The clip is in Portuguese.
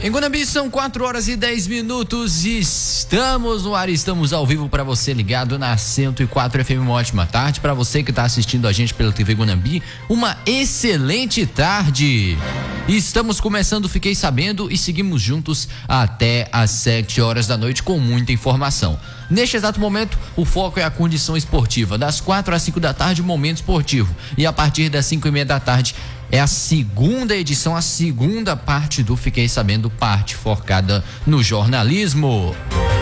Em Guanambi são 4h10 e estamos no ar, estamos ao vivo para você ligado na 104 FM. Uma ótima tarde para você que está assistindo a gente pela TV Guanambi, uma excelente tarde. Estamos começando, fiquei sabendo, e seguimos juntos até às 7 horas da noite com muita informação. Neste exato momento, o foco é a condição esportiva. Das 4 às 5 da tarde, momento esportivo. E a partir das 5:30 da tarde, é a segunda edição, a segunda parte do Fiquei Sabendo, parte focada no jornalismo.